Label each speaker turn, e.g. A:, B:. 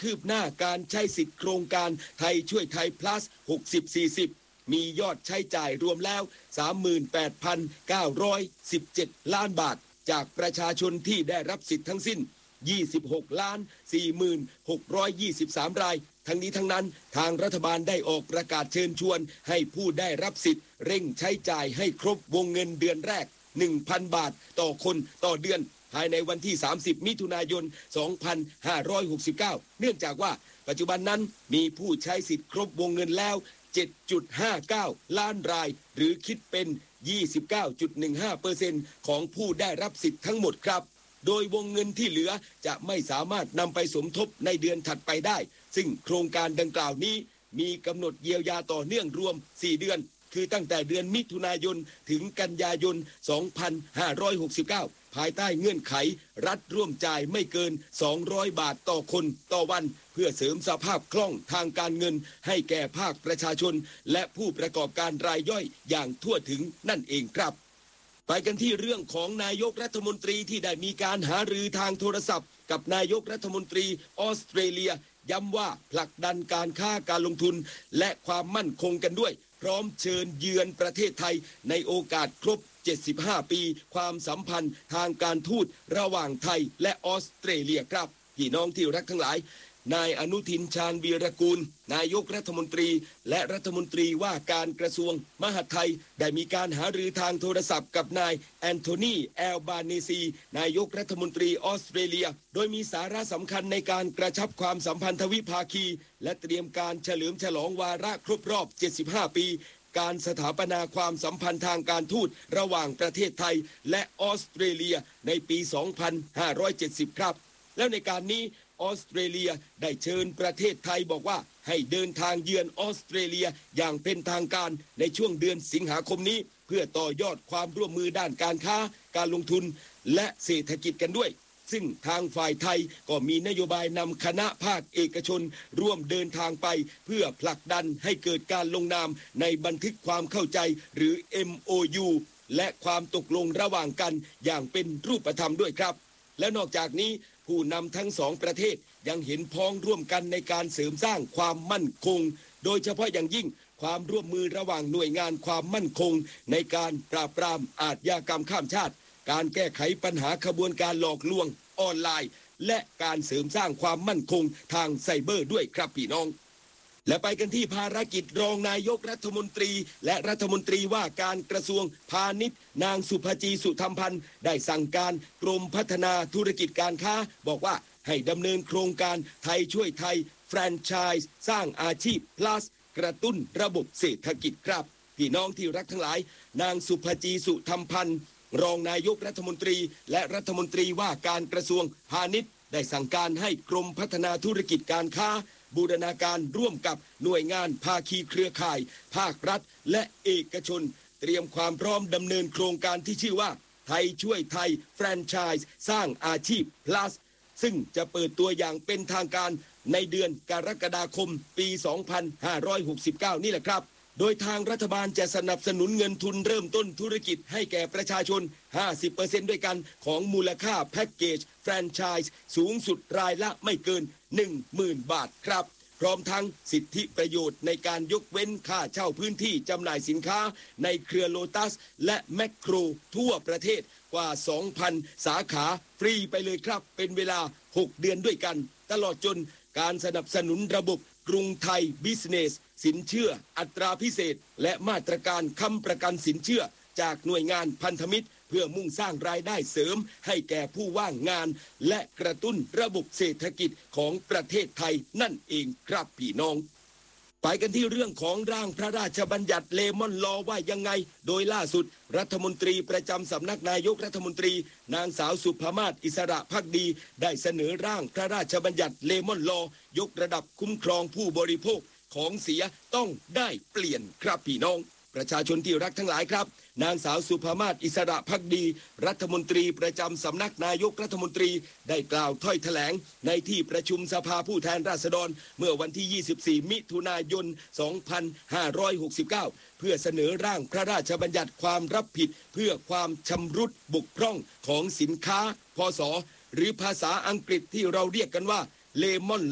A: คืบหน้าการใช้สิทธิโครงการไทยช่วยไทย plus 60-40 มียอดใช้จ่ายรวมแล้ว 38,917 ล้านบาทจากประชาชนที่ได้รับสิทธิ์ทั้งสิ้น 26,46,23 รายทั้งนี้ทั้งนั้นทางรัฐบาลได้ออกประกาศเชิญชวนให้ผู้ได้รับสิทธิ์เร่งใช้จ่ายให้ครบวงเงินเดือนแรก 1,000 บาทต่อคนต่อเดือนภายในวันที่ 30 มิถุนายน 2569 เนื่องจากว่าปัจจุบันนั้นมีผู้ใช้สิทธิ์ครบวงเงินแล้ว 7.59 ล้านรายหรือคิดเป็น 29.15% ของผู้ได้รับสิทธิ์ทั้งหมดครับโดยวงเงินที่เหลือจะไม่สามารถนำไปสมทบในเดือนถัดไปได้ซึ่งโครงการดังกล่าวนี้มีกำหนดเยียวยาต่อเนื่องรวม 4 เดือนคือตั้งแต่เดือนมิถุนายนถึงกันยายน 2569 ภายใต้เงื่อนไขรัฐร่วมจ่ายไม่เกิน 200 บาทต่อคนต่อวันเพื่อเสริมสภาพคล่องทางการเงินให้แก่ภาคประชาชนและผู้ประกอบการรายย่อยอย่างทั่วถึงนั่นเองครับไปกันที่เรื่องของนายกรัฐมนตรีที่ได้มีการหารือทางโทรศัพท์กับนายกรัฐมนตรีออสเตรเลียย้ำว่าผลักดันการค้าการลงทุนและความมั่นคงกันด้วยพร้อมเชิญเยือนประเทศไทยในโอกาสครบ75 ปีความสัมพันธ์ทางการทูตระหว่างไทยและออสเตรเลียครับพี่น้องที่รักทั้งหลายนายอนุทินชาญวีรกูลนายกรัฐมนตรีและรัฐมนตรีว่าการกระทรวงมหาดไทยได้มีการหารือทางโทรศัพท์กับนายแอนโทนีแอลบาเนซีนายกรัฐมนตรีออสเตรเลียโดยมีสาระสำคัญในการกระชับความสัมพันธ์ทวิภาคีและเตรียมการเฉลิมฉลองวาระครบรอบ75 ปีการสถาปนาความสัมพันธ์ทางการทูตระหว่างประเทศไทยและออสเตรเลียในปี 2570 ครับแล้วในการนี้ออสเตรเลียได้เชิญประเทศไทยบอกว่าให้เดินทางเยือนออสเตรเลียอย่างเป็นทางการในช่วงเดือนสิงหาคมนี้เพื่อต่อยอดความร่วมมือด้านการค้าการลงทุนและเศรษฐกิจกันด้วยซึ่งทางฝ่ายไทยก็มีนโยบายนำคณะภาคเอกชนร่วมเดินทางไปเพื่อผลักดันให้เกิดการลงนามในบันทึกความเข้าใจหรือ MOU และความตกลงระหว่างกันอย่างเป็นรูปธรรมด้วยครับและนอกจากนี้ผู้นำทั้งสองประเทศยังเห็นพ้องร่วมกันในการเสริมสร้างความมั่นคงโดยเฉพาะอย่างยิ่งความร่วมมือระหว่างหน่วยงานความมั่นคงในการปราบปรามอาชญากรรมข้ามชาติการแก้ไขปัญหาขบวนการหลอกลวงออนไลน์และการเสริมสร้างความมั่นคงทางไซเบอร์ด้วยครับพี่น้องและไปกันที่ภารกิจรองนายกรัฐมนตรีและรัฐมนตรีว่าการกระทรวงพาณิชย์นางสุภจีสุธรรมพันธ์ได้สั่งการกรมพัฒนาธุรกิจการค้าบอกว่าให้ดำเนินโครงการไทยช่วยไทยแฟรนไชส์สร้างอาชีพ plus กระตุ้นระบบเศรษฐกิจครับพี่น้องที่รักทั้งหลายนางสุภจีสุธรรมพันธ์รองนายกรัฐมนตรีและรัฐมนตรีว่าการกระทรวงพาณิชย์ได้สั่งการให้กรมพัฒนาธุรกิจการค้าบูรณาการร่วมกับหน่วยงานภาคีเครือข่ายภาครัฐและเอกชนเตรียมความพร้อมดำเนินโครงการที่ชื่อว่าไทยช่วยไทยแฟรนไชส์สร้างอาชีพ plus ซึ่งจะเปิดตัวอย่างเป็นทางการในเดือนกรกฎาคมปี 2569 นี่แหละครับโดยทางรัฐบาลจะสนับสนุนเงินทุนเริ่มต้นธุรกิจให้แก่ประชาชน 50% ด้วยกันของมูลค่าแพ็กเกจแฟรนไชส์สูงสุดรายละไม่เกิน 10,000 บาทครับพร้อมทั้งสิทธิประโยชน์ในการยกเว้นค่าเช่าพื้นที่จำหน่ายสินค้าในเครือโลตัสและแมคโครทั่วประเทศกว่า 2,000 สาขาฟรีไปเลยครับเป็นเวลา 6 เดือนด้วยกันตลอดจนการสนับสนุนระบบกรุงไทยบิสเนสสินเชื่ออัตราพิเศษและมาตรการค้ำประกันสินเชื่อจากหน่วยงานพันธมิตรเพื่อมุ่งสร้างรายได้เสริมให้แก่ผู้ว่างงานและกระตุ้นระบบเศรษฐกิจของประเทศไทยนั่นเองครับพี่น้องไปกันที่เรื่องของร่างพระราชบัญญัติเลมอนลอว่ายังไงโดยล่าสุดรัฐมนตรีประจำสำนักนายกรัฐมนตรีนางสาวสุภมาศอิสระภักดีได้เสนอร่างพระราชบัญญัติเลมอนลอยกระดับคุ้มครองผู้บริโภคของเสียต้องได้เปลี่ยนครับพี่น้องประชาชนที่รักทั้งหลายครับนางสาวสุภมาศอิสระภักดีรัฐมนตรีประจำสำนักนายกรัฐมนตรีได้กล่าวถ้อยแถลงในที่ประชุมสภาผู้แทนราษฎรเมื่อวันที่ 24 มิถุนายน 2569 เพื่อเสนอร่างพระราชบัญญัติความรับผิดเพื่อความชำรุดบกพร่องของสินค้าพศหรือภาษาอังกฤษที่เราเรียกกันว่าเลมอน